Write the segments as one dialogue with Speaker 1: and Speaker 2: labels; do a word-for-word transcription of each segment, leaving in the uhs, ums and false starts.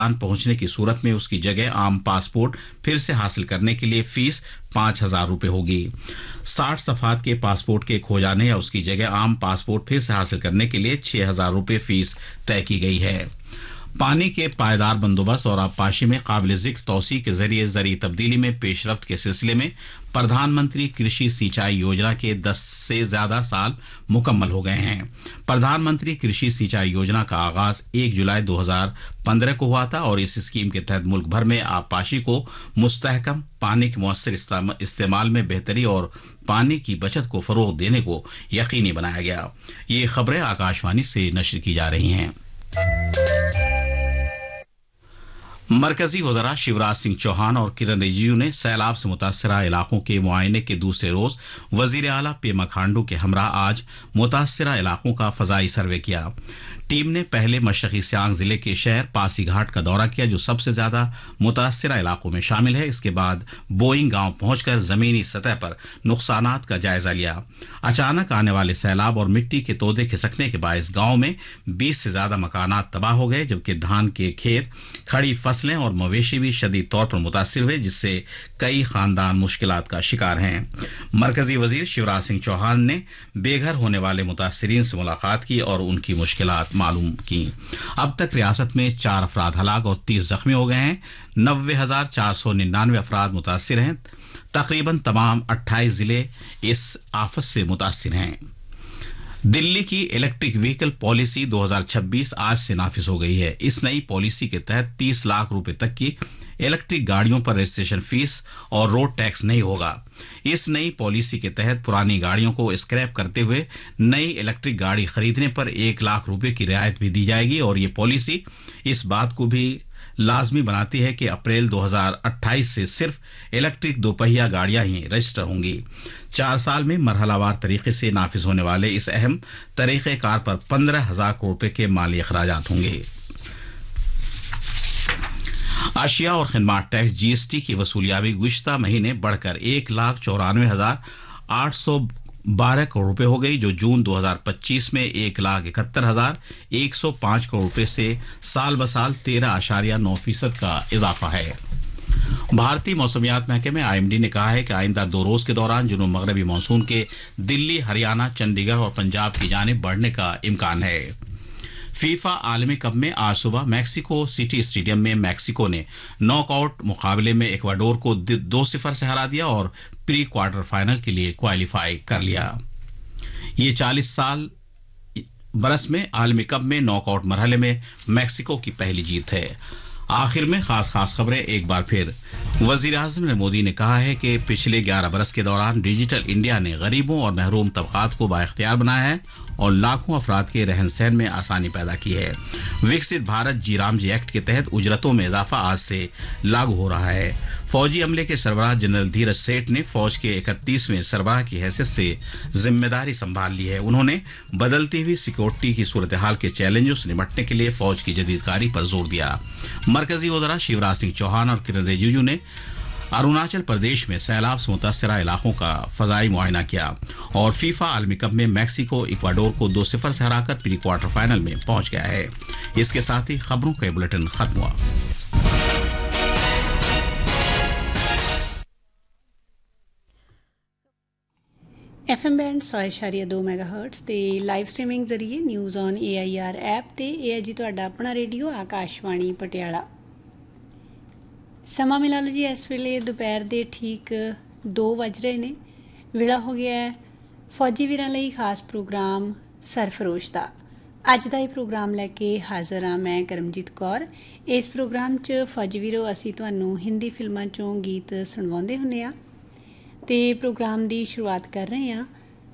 Speaker 1: पहुंचने की सूरत में उसकी जगह आम पासपोर्ट फिर से हासिल करने के लिए फीस पांच हजार रूपये होगी। साठ सफात के पासपोर्ट के खो जाने या उसकी जगह आम पासपोर्ट फिर से हासिल करने के लिए छह हजार रूपये फीस तय की गई है। पानी के पायदार बंदोबस्त और आबपाशी में काबिल जिक्र तौसी के जरिए जरी तब्दीली में पेशरफ्त के सिलसिले में प्रधानमंत्री कृषि सिंचाई योजना के दस से ज्यादा साल मुकम्मल हो गए हैं। प्रधानमंत्री कृषि सिंचाई योजना का आगाज एक जुलाई दो हजार पंद्रह को हुआ था और इस स्कीम के तहत मुल्क भर में आबपाशी को मुस्तहकम, पानी के मुअस्सर इस्तेमाल में बेहतरी और पानी की बचत को फरोग देने को यकीनी बनाया गया। ये खबरें आकाशवाणी से नश्र की जा रही हैं। मरकजी वज़रा शिवराज सिंह चौहान और किरण रिजिजू ने सैलाब से मुतासरा इलाकों के मुआयने के दूसरे रोज वजीर आला पेमा खांडू के हमरा आज मुतासरा इलाकों का फजाई सर्वे किया। टीम ने पहले मशरकी सियांग जिले के शहर पासीघाट का दौरा किया जो सबसे ज्यादा मुतासरा इलाकों में शामिल है। इसके बाद बोइंग गांव पहुंचकर जमीनी सतह पर नुकसानात का जायजा लिया। अचानक आने वाले सैलाब और मिट्टी के तोदे खिसकने के बायस गांव में बीस से ज्यादा मकानात तबाह हो गए, जबकि धान के खेत, खड़ी फसलें और मवेशी भी शदीद तौर पर मुतासिर हुए, जिससे कई खानदान मुश्किलात का शिकार हैं। मरकजी वजीर शिवराज सिंह चौहान ने बेघर होने वाले मुतासिरीन से मुलाकात की और उनकी मुश्किलात मालूम की। अब तक रियासत में चार अफराद हलाक और तीस जख्मी हो गए हैं। नब्बे हजार चार सौ निन्यानवे अफराद मुतासिर हैं। तकरीबन तमाम अट्ठाईस जिले इस आफत से मुतासिर हैं। दिल्ली की इलेक्ट्रिक व्हीकल पॉलिसी दो हजार छब्बीस आज से नाफिज हो गई है। इस नई पॉलिसी के तहत तीस लाख रुपए तक की इलेक्ट्रिक गाड़ियों पर रजिस्ट्रेशन फीस और रोड टैक्स नहीं होगा। इस नई पॉलिसी के तहत पुरानी गाड़ियों को स्क्रैप करते हुए नई इलेक्ट्रिक गाड़ी खरीदने पर एक लाख रुपए की रियायत भी दी जाएगी और ये पॉलिसी इस बात को भी लाजमी बनाती है कि अप्रैल दो हजार अट्ठाईस से सिर्फ इलेक्ट्रिक दोपहिया गाड़ियां ही रजिस्टर होंगी। चार साल में मरहलावार तरीके से नाफिज होने वाले इस अहम तरीकेकार पर पंद्रह हजार करोड़ रुपए के माली अखराजात होंगे। अशिया और खिदमात टैक्स जीएसटी की वसूलियाबी गुज़िश्ता महीने बढ़कर एक लाख चौरानवे हजार आठ सौ बारह करोड़ रुपए हो गई, जो जून दो हजार पच्चीस में एक लाख इकहत्तर हजार एक सौ पांच करोड़ रुपए से साल ब साल तेरह आशारिया नौ फीसद का इजाफा है। भारतीय मौसमियात महकमे आईएमडी ने कहा है कि आइंदा दो रोज के दौरान जुनूब मगरबी मानसून के दिल्ली, हरियाणा, चंडीगढ़ और पंजाब की जानिब बढ़ने का इम्कान है। फीफा आलमी कप में आज सुबह मैक्सिको सिटी स्टेडियम में मैक्सिको ने नॉकआउट मुकाबले में इक्वाडोर को दो सिफर से हरा दिया और प्री क्वार्टर फाइनल के लिए क्वालिफाई कर लिया। ये चालीस साल बरस में आलमी कप में नॉकआउट मरहले में मैक्सिको की पहली जीत है। आखिर में खास खास खबरें एक बार फिर। वजीर आजम नरेंद्र मोदी ने कहा है कि पिछले ग्यारह बरस के दौरान डिजिटल इंडिया ने गरीबों और महरूम तबकात को बाइख्तियार बनाया है और लाखों अफराद के रहन सहन में आसानी पैदा की है। विकसित भारत जी राम जी एक्ट के तहत उजरतों में इजाफा आज से लागू हो रहा है। फौजी अमले के सरबराह जनरल धीरज सेठ ने फौज के इकतीसवें सरबराह की हैसियत से जिम्मेदारी संभाल ली है। उन्होंने बदलती हुई सिक्योरिटी की सूरत हाल के चैलेंजों से निपटने के लिए फौज की जदीदकारी पर जोर दिया। मरकजी वज़रा शिवराज सिंह चौहान और किरण रिजिजू ने अरुणाचल प्रदेश में सैलाब से मुतासरा इलाकों का फजाई मुआयना किया और फीफा आलमी कप में मैक्सिको इक्वाडोर को दो सिफर से हराकर प्री क्वार्टर फाइनल में पहुंच गया है। इसके साथ ही खबरों का बुलेटिन खत्म हुआ।
Speaker 2: एफ एम बैंड सौ इशारिया दो मैगाहर्ट्स ते लाइव स्ट्रीमिंग जरिए news on A I R app ते ए है जी तुहाडा अपना रेडियो आकाशवाणी पटियाला। समा मिला लो जी इस वेले दोपहर दे ठीक दो वज रहे ने। वेला हो गया है फौजी वीरां लई खास प्रोग्राम सरफरोश दा। अज दा ही प्रोग्राम लैके हाज़र हाँ मैं करमजीत कौर। इस प्रोग्राम च फौजी वीरो असीं तुहानूं हिंदी फिल्मां चों गीत सुणवाउंदे हुंदे आ ते प्रोग्राम की शुरुआत कर रहे हैं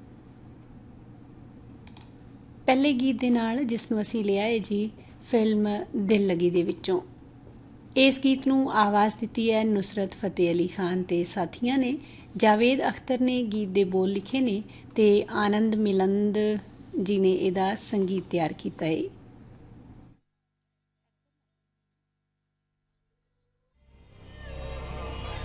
Speaker 2: पहले गीत दे नाल जिसनूं असीं लिया है जी फिल्म दिल लगी दे विचों। इस गीत नूं आवाज़ दित्ती है नुसरत फतेह अली खान ते साथियां ने। जावेद अख्तर ने गीत दे बोल लिखे ने ते आनंद मिलंद जी ने इहदा संगीत तैयार कीता है।